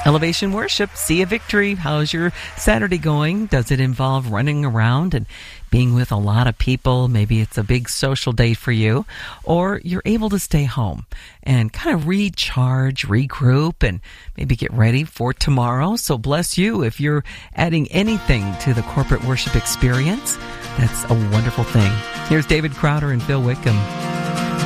Elevation Worship, see a victory. How's your Saturday going? Does it involve running around and being with a lot of people? Maybe it's a big social day for you, or you're able to stay home and kind of recharge, regroup, and maybe get ready for tomorrow. So bless you if you're adding anything to the corporate worship experience. That's a wonderful thing. Here's David Crowder and Phil Wickham.